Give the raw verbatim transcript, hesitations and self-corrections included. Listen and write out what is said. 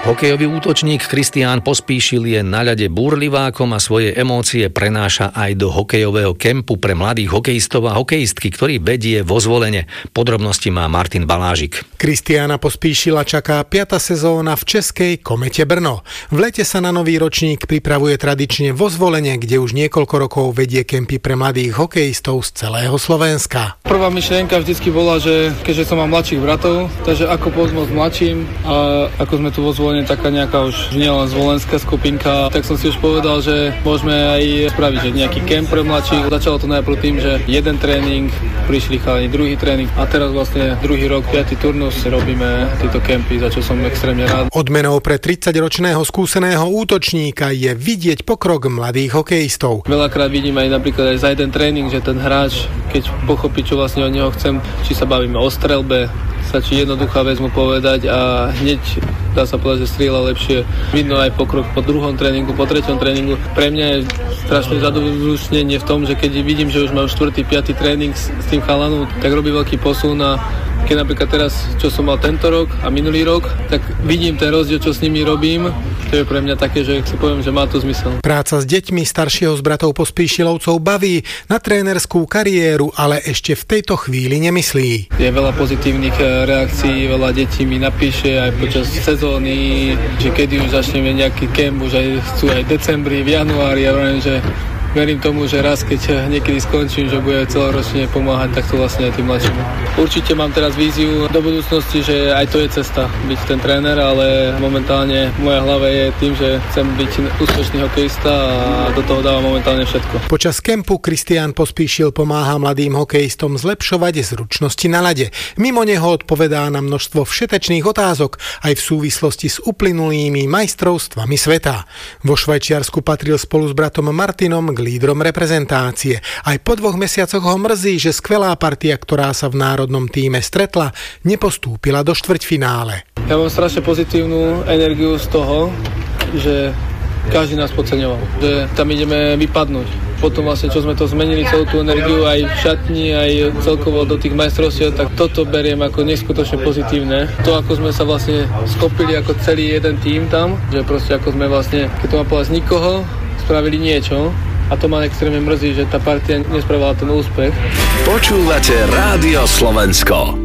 Hokejový útočník Kristián Pospíšil je na ľade búrlivákom a svoje emócie prenáša aj do hokejového kempu pre mladých hokejistov a hokejistky, ktorý vedie vo Zvolene. Podrobnosti má Martin Balážik. Kristiána Pospíšila čaká piata sezóna v českej Komete Brno. V lete sa na nový ročník pripravuje tradične vo Zvolene, kde už niekoľko rokov vedie kempy pre mladých hokejistov z celého Slovenska. Prvá myšlienka vždycky bola, že keďže som mám mladších bratov, takže ako pomôcť mladším a ako sme tu vo Zvolene taká nejaká už nielen zvolenská skupinka, tak som si už povedal, že môžeme aj spraviť že nejaký kemp pre mladších. Začalo to najprv tým, že jeden tréning, prišli chalani druhý tréning a teraz vlastne druhý rok, piaty turnus robíme tieto kempy, za čo som extrémne rád. Odmenou pre tridsaťročného skúseného útočníka je vidieť pokrok mladých hokejistov. Veľakrát vidím aj napríklad aj za jeden tréning, že ten hráč, keď pochopí, čo vlastne od neho chcem, či sa bavíme o streľbe, stačí jednoduchá vec mu povedať a hneď dá sa povedať, že strieľa lepšie. Vidno aj pokrok po druhom tréningu, po treťom tréningu. Pre mňa je strašné zadozučnenie v tom, že keď vidím, že už mám štvrtý, piaty tréning s, s tým chalanom, tak robí veľký posun a keď napríklad teraz, čo som mal tento rok a minulý rok, tak vidím ten rozdiel, čo s nimi robím. To je pre mňa také, že si poviem, že má to zmysel. Práca s deťmi staršieho z bratov Pospíšilovcov baví, na trénerskú kariéru ale ešte v tejto chvíli nemyslí. Je veľa pozitívnych reakcií, veľa detí mi napíše aj počas sezóny, že kedy už začneme nejaký kemp, už aj chcú aj v decembri, v januári, ja viem, že verím tomu, že raz, keď niekedy skončím, že bude celoročne pomáhať takto vlastne aj tým mladším. Určite mám teraz víziu do budúcnosti, že aj to je cesta byť ten tréner, ale momentálne moja hlava je tým, že chcem byť úspešný hokejista a do toho dávam momentálne všetko. Počas kempu Kristián Pospíšil pomáha mladým hokejistom zlepšovať zručnosti na ľade. Mimo neho odpovedá na množstvo všetečných otázok aj v súvislosti s uplynulými majstrovstvami sveta. Vo Švajčiarsku patril spolu s bratom Martinom k lídrom reprezentácie. Aj po dvoch mesiacoch ho mrzí, že skvelá partia, ktorá sa v národnom tíme stretla, nepostúpila do štvrťfinále. Ja mám strašne pozitívnu energiu z toho, že každý nás podceňoval, že tam ideme vypadnúť. Potom vlastne, čo sme to zmenili, celú tú energiu aj v šatni, aj celkovo do tých majstrovstiev, tak toto beriem ako neskutočne pozitívne. To, ako sme sa vlastne skopili ako celý jeden tím tam, že proste ako sme vlastne, keď to má povedať z nikoho, spravili niečo. A to ma extrémne mrzí, že tá partia nespravila ten úspech. Počúvate Rádio Slovensko.